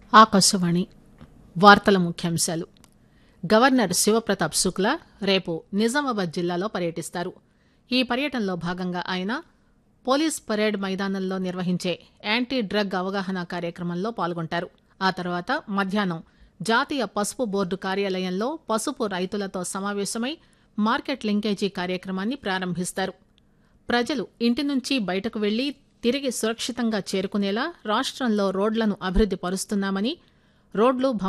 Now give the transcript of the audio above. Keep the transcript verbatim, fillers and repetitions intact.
ఆకాశవాణి వార్తల ముఖ్యాంశాలు. గవర్నర్ శివప్రతాప్ శుక్లా రేపు నిజామాబాద్ జిల్లాలో పర్యటిస్తారు. ఈ పర్యటనలో భాగంగా ఆయన పోలీస్ పరేడ్ మైదానంలో నిర్వహించే యాంటీ డ్రగ్ అవగాహన కార్యక్రమంలో పాల్గొంటారు. ఆ తర్వాత మధ్యాహ్నం జాతీయ పసుపు బోర్డు కార్యాలయంలో పసుపు రైతులతో సమావేశమై మార్కెట్ లింకేజీ కార్యక్రమాన్ని ప్రారంభిస్తారు. ప్రజలు ఇంటి నుంచి బయటకు వెళ్లి తిరిగి సురక్షితంగా చేరుకునేలా రాష్టంలో రోడ్లను అభివృద్ది పరుస్తున్నామని, రోడ్లు